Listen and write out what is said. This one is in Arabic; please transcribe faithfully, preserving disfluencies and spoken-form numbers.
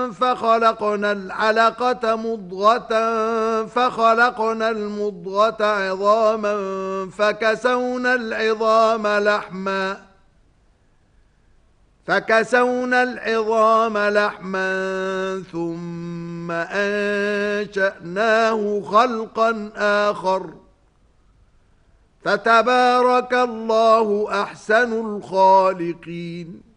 فخلقنا العلقة مضغة فخلقنا المضغة عظاما فكسونا العظام لحما فكسونا العظام لحما ثم أنشأناه خلقا آخر فتبارك الله أحسن الخالقين.